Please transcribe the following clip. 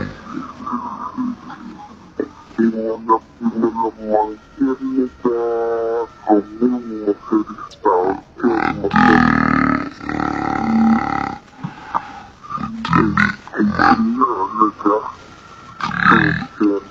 Uma maternidade como uma cristal que é uma criança que